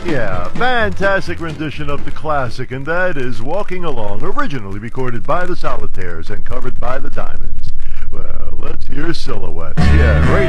Yeah, fantastic rendition of the classic, and that is Walking Along, originally recorded by the Solitaires and covered by the Diamonds. Well, let's hear Silhouettes. Yeah, great.